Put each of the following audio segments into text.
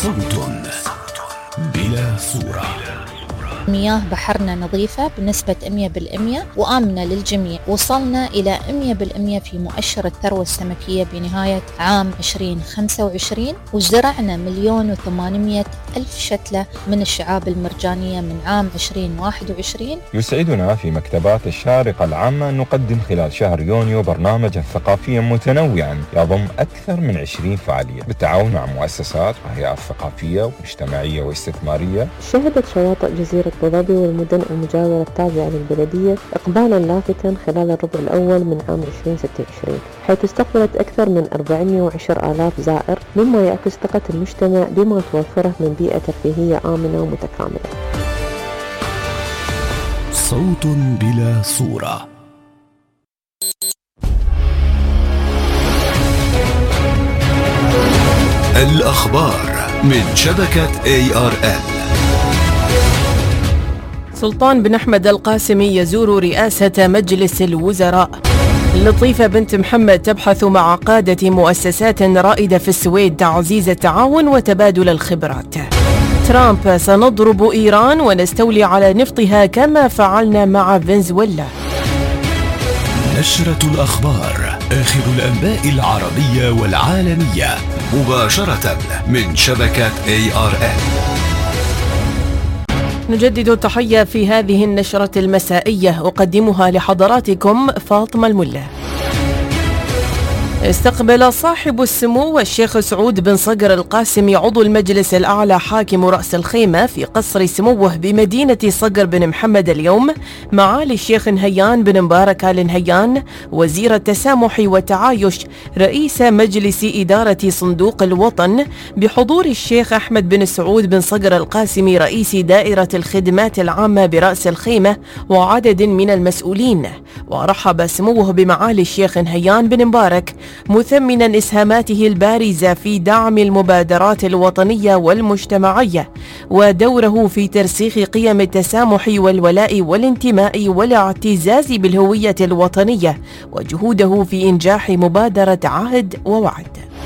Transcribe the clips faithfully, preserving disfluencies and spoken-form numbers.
صوت بلا صورة. مياه بحرنا نظيفة بنسبة مئة بالمئة وآمنة للجميع. وصلنا إلى مئة بالمئة في مؤشر الثروة السمكية بنهاية عام عشرين خمسة وعشرين، وزرعنا مليون وثمانمائة ألف شتلة من الشعاب المرجانية من عام عشرين واحد وعشرين. يسعدنا في مكتبات الشارقة العامة أن نقدم خلال شهر يونيو برنامجا ثقافيا متنوعا يضم أكثر من عشرين فعالية بالتعاون مع مؤسسات وهيئات ثقافية ومجتمعية واستثمارية. شهدت شواطئ جزيرة أبو ظبي والمدن المجاورة التابعة للبلدية إقبالا لافتا خلال الربع الأول من عام عشرين ستة وعشرين، حيث استقبلت أكثر من أربعمائة وعشرة آلاف زائر، مما يعكس ثقة المجتمع بما توفره من بيئة ترفيهية آمنة ومتكاملة. صوت بلا صورة. الأخبار من شبكة إيه آر إل. سلطان بن أحمد القاسمي يزور رئاسة مجلس الوزراء. لطيفة بنت محمد تبحث مع قادة مؤسسات رائدة في السويد تعزيز التعاون وتبادل الخبرات. ترامب: سنضرب إيران ونستولي على نفطها كما فعلنا مع فنزويلا. نشرة الأخبار، آخر الأنباء العربية والعالمية مباشرة من شبكة إيه آر إل. نجدد التحية في هذه النشرة المسائية، أقدمها لحضراتكم فاطمة الملا. استقبل صاحب السمو الشيخ سعود بن صقر القاسمي عضو المجلس الأعلى حاكم رأس الخيمة في قصر سموه بمدينة صقر بن محمد اليوم معالي الشيخ نهيان بن مبارك آل نهيان وزير التسامح والتعايش رئيس مجلس إدارة صندوق الوطن، بحضور الشيخ أحمد بن سعود بن صقر القاسمي رئيس دائرة الخدمات العامة برأس الخيمة وعدد من المسؤولين. ورحب سموه بمعالي الشيخ نهيان بن مبارك مثمنا إسهاماته البارزة في دعم المبادرات الوطنية والمجتمعية ودوره في ترسيخ قيم التسامح والولاء والانتماء والاعتزاز بالهوية الوطنية وجهوده في إنجاح مبادرة عهد ووعد.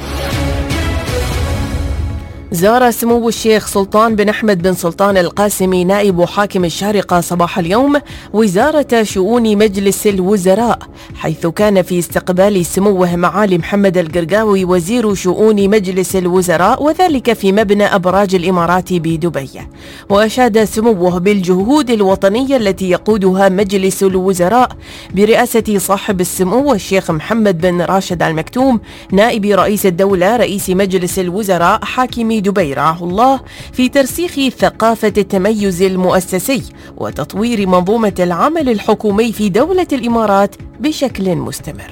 زار سمو الشيخ سلطان بن أحمد بن سلطان القاسمي نائب حاكم الشارقة صباح اليوم وزارة شؤون مجلس الوزراء، حيث كان في استقبال سموه معالي محمد القرقاوي وزير شؤون مجلس الوزراء، وذلك في مبنى أبراج الإمارات بدبي. وأشاد سموه بالجهود الوطنية التي يقودها مجلس الوزراء برئاسة صاحب السمو الشيخ محمد بن راشد آل مكتوم نائب رئيس الدولة رئيس مجلس الوزراء حاكم دبي رعاه الله، في ترسيخ ثقافة التميز المؤسسي وتطوير منظومة العمل الحكومي في دولة الإمارات بشكل مستمر.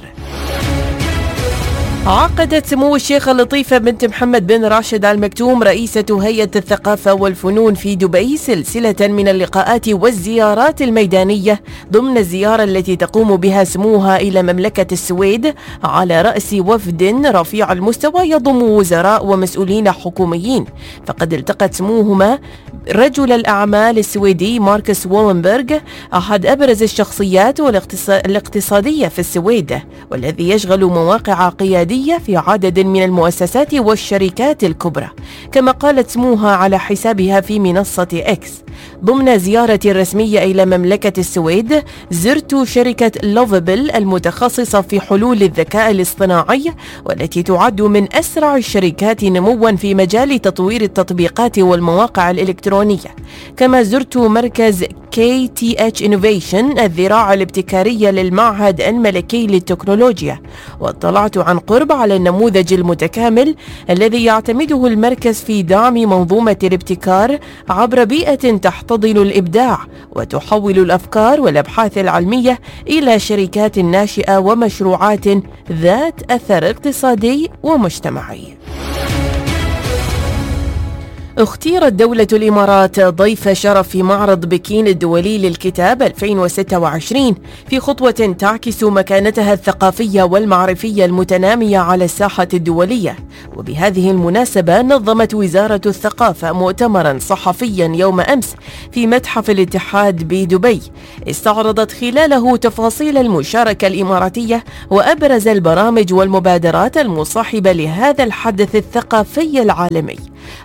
عقدت سمو الشيخة لطيفة بنت محمد بن راشد آل مكتوم رئيسة هيئة الثقافة والفنون في دبي سلسلة من اللقاءات والزيارات الميدانية ضمن الزيارة التي تقوم بها سموها إلى مملكة السويد على رأس وفد رفيع المستوى يضم وزراء ومسؤولين حكوميين. فقد التقت سموهما رجل الأعمال السويدي ماركوس وولنبرغ، أحد أبرز الشخصيات الاقتصادية في السويد والذي يشغل مواقع قيادية في عدد من المؤسسات والشركات الكبرى. كما قالت سموها على حسابها في منصة إكس: ضمن زيارتي الرسمية إلى مملكة السويد زرت شركة لوفابل المتخصصة في حلول الذكاء الاصطناعي والتي تعد من أسرع الشركات نموا في مجال تطوير التطبيقات والمواقع الإلكترونية. كما زرت مركز كي تي إتش Innovation الذراع الابتكارية للمعهد الملكي للتكنولوجيا، واطلعت عن قرب على النموذج المتكامل الذي يعتمده المركز في دعم منظومة الابتكار عبر بيئة تحتضن الإبداع وتحول الأفكار والأبحاث العلمية إلى شركات ناشئة ومشروعات ذات أثر اقتصادي ومجتمعي. اختيرت دولة الإمارات ضيف شرف في معرض بكين الدولي للكتاب ألفين وستة وعشرين في خطوة تعكس مكانتها الثقافية والمعرفية المتنامية على الساحة الدولية. وبهذه المناسبة نظمت وزارة الثقافة مؤتمرا صحفيا يوم أمس في متحف الاتحاد بدبي، استعرضت خلاله تفاصيل المشاركة الإماراتية وأبرز البرامج والمبادرات المصاحبة لهذا الحدث الثقافي العالمي،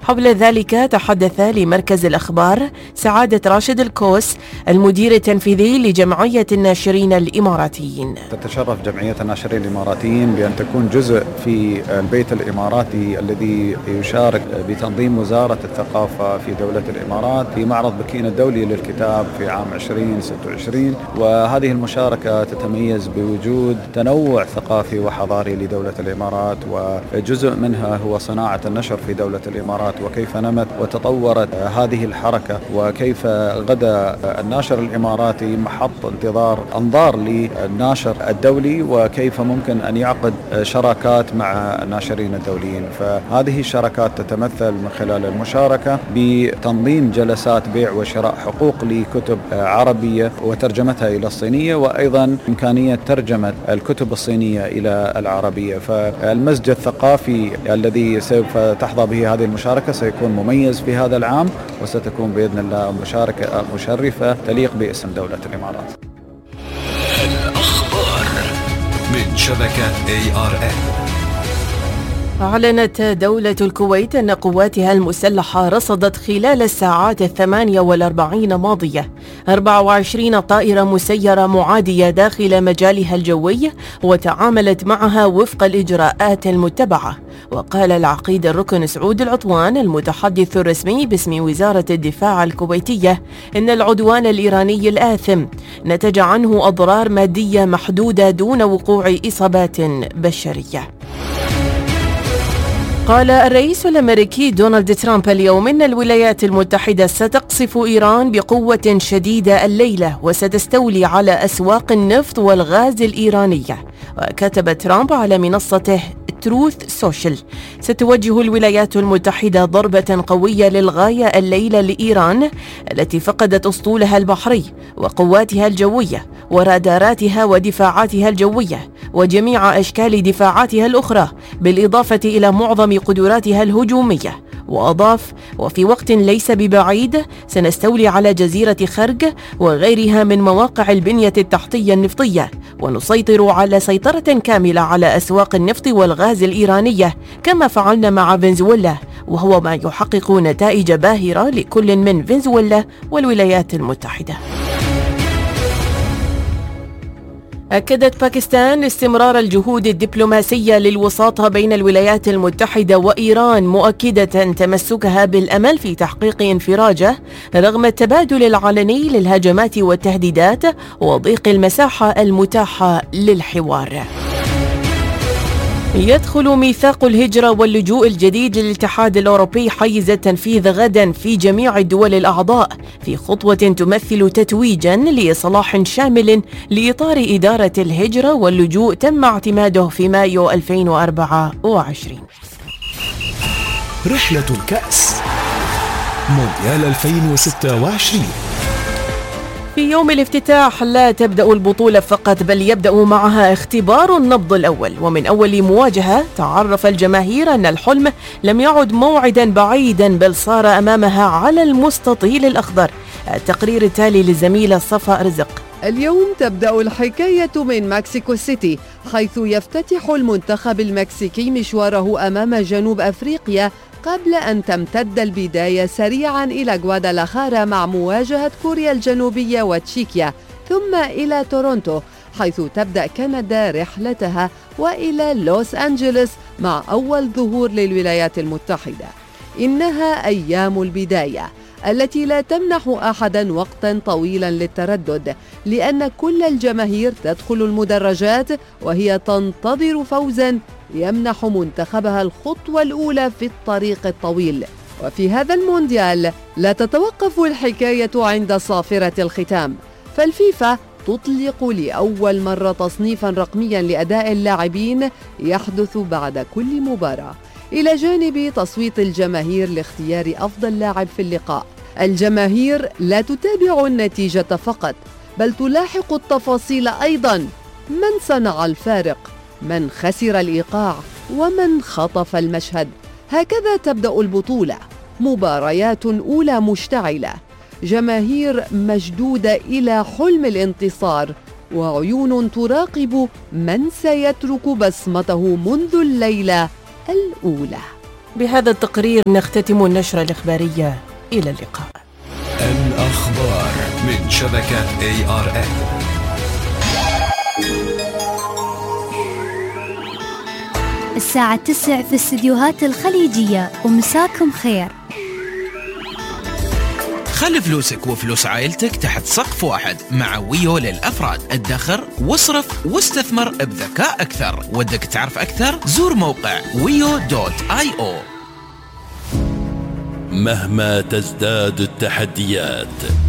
حول ذلك تحدث لمركز الأخبار سعادة راشد الكوس المدير التنفيذي لجمعية الناشرين الإماراتيين. تتشرف جمعية الناشرين الإماراتيين بأن تكون جزء في البيت الإماراتي الذي يشارك بتنظيم وزارة الثقافة في دولة الإمارات في معرض بكين الدولي للكتاب في عام عشرين ستة وعشرين، وهذه المشاركة تتميز بوجود تنوع ثقافي وحضاري لدولة الإمارات، وجزء منها هو صناعة النشر في دولة الإمارات وكيف نمت وتطورت هذه الحركة، وكيف غدا الناشر الإماراتي محط انتظار أنظار للناشر الدولي، وكيف ممكن أن يعقد شراكات مع الناشرين الدوليين. فهذه الشراكات تتمثل من خلال المشاركة بتنظيم جلسات بيع وشراء حقوق لكتب عربية وترجمتها إلى الصينية، وأيضا إمكانية ترجمة الكتب الصينية إلى العربية. فالمزج الثقافي الذي سوف تحظى به هذه المشاركة سيكون مميز في هذا العام، وستكون بإذن الله مشاركة مشرفة تليق باسم دولة الإمارات. الأخبار من شبكة إيه آر إن. أعلنت دولة الكويت أن قواتها المسلحة رصدت خلال الساعات الثمانية والأربعين ماضية أربعة وعشرين طائرة مسيرة معادية داخل مجالها الجوي، وتعاملت معها وفق الإجراءات المتبعة. وقال العقيد الركن سعود العطوان المتحدث الرسمي باسم وزارة الدفاع الكويتية إن العدوان الإيراني الآثم نتج عنه أضرار مادية محدودة دون وقوع إصابات بشرية. قال الرئيس الأمريكي دونالد ترامب اليوم إن الولايات المتحدة ستقصف إيران بقوة شديدة الليلة وستستولي على أسواق النفط والغاز الإيرانية. وكتب ترامب على منصته تروث سوشيال: ستوجه الولايات المتحدة ضربة قوية للغاية الليلة لإيران التي فقدت أسطولها البحري وقواتها الجوية وراداراتها ودفاعاتها الجوية وجميع أشكال دفاعاتها الأخرى، بالإضافة إلى معظم قدراتها الهجومية. وأضاف: وفي وقت ليس ببعيد سنستولي على جزيرة خرج وغيرها من مواقع البنية التحتية النفطية، ونسيطر على سيطرة كاملة على أسواق النفط والغاز الإيرانية كما فعلنا مع فنزويلا، وهو ما يحقق نتائج باهرة لكل من فنزويلا والولايات المتحدة. أكدت باكستان استمرار الجهود الدبلوماسية للوساطة بين الولايات المتحدة وإيران، مؤكدة تمسكها بالأمل في تحقيق انفراجه رغم التبادل العلني للهجمات والتهديدات وضيق المساحة المتاحة للحوار. يدخل ميثاق الهجرة واللجوء الجديد للاتحاد الأوروبي حيز التنفيذ غدا في جميع الدول الأعضاء، في خطوة تمثل تتويجا لإصلاح شامل لإطار إدارة الهجرة واللجوء تم اعتماده في مايو ألفين وأربعة وعشرين. رحلة الكأس مونديال ألفين وستة وعشرين. في يوم الافتتاح لا تبدأ البطولة فقط، بل يبدأ معها اختبار النبض الأول. ومن أول مواجهة تعرف الجماهير أن الحلم لم يعد موعدا بعيدا، بل صار أمامها على المستطيل الأخضر. التقرير التالي للزميلة صفاء رزق. اليوم تبدأ الحكاية من مكسيكو سيتي، حيث يفتتح المنتخب المكسيكي مشواره أمام جنوب أفريقيا قبل أن تمتد البداية سريعا إلى غوادالاخارا مع مواجهة كوريا الجنوبية وتشيكيا، ثم إلى تورونتو حيث تبدأ كندا رحلتها، وإلى لوس أنجلوس مع أول ظهور للولايات المتحدة. إنها أيام البداية التي لا تمنح أحدا وقتا طويلا للتردد، لأن كل الجماهير تدخل المدرجات وهي تنتظر فوزا يمنح منتخبها الخطوة الأولى في الطريق الطويل. وفي هذا المونديال لا تتوقف الحكاية عند صافرة الختام، فالفيفا تطلق لأول مرة تصنيفا رقميا لأداء اللاعبين يحدث بعد كل مباراة، إلى جانب تصويت الجماهير لاختيار أفضل لاعب في اللقاء. الجماهير لا تتابع النتيجة فقط، بل تلاحق التفاصيل أيضا: من صنع الفارق، من خسر الإيقاع، ومن خطف المشهد. هكذا تبدأ البطولة، مباريات أولى مشتعلة، جماهير مشدودة إلى حلم الانتصار، وعيون تراقب من سيترك بصمته منذ الليلة الأولى. بهذا التقرير نختتم النشرة الإخبارية. إلى اللقاء. الأخبار من شبكة إيه آر إن. الساعة تسع في استديوهات الخليجية، ومساكم خير. خلي فلوسك وفلوس عائلتك تحت سقف واحد مع ويو للأفراد. ادخر واصرف واستثمر بذكاء أكثر. ودك تعرف أكثر؟ زور موقع ويو دوت آي أو. مهما تزداد التحديات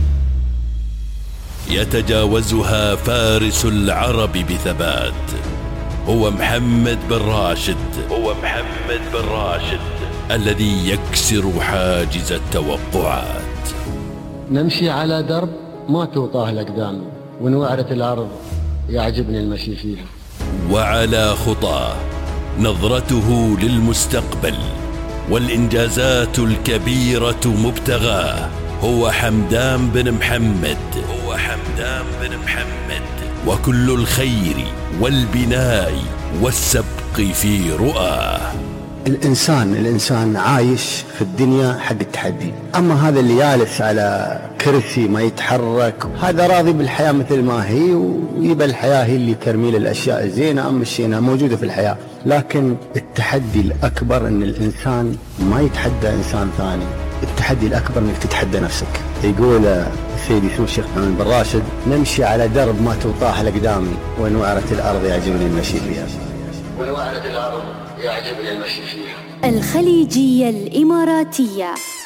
يتجاوزها فارس العرب بثبات. هو محمد بن راشد هو محمد بن راشد الذي يكسر حاجز التوقعات. نمشي على درب ما توطاه الأقدام، ونوعرة الأرض يعجبني المشي فيها. وعلى خطاه نظرته للمستقبل والإنجازات الكبيرة مبتغاه. هو حمدان بن محمد هو حمدان بن محمد وكل الخير والبناء والسبق في رؤاه. الإنسان الإنسان عايش في الدنيا حق التحدي، أما هذا اللي جالس على كرسي ما يتحرك هذا راضي بالحياة مثل ما هي، ويبقى الحياة هي اللي ترمي الأشياء الزينة أما الشينة موجودة في الحياة. لكن التحدي الأكبر أن الإنسان ما يتحدى إنسان ثاني، التحدي الأكبر أنك تتحدى نفسك. يقول سيدي سمو الشيخ محمد بن راشد: نمشي على درب ما توطاه الأقدام، ونوعرة الأرض يعجبني المشي فيها. ونوعرة الأرض يعجبني المشي فيها. الخليجية الإماراتية.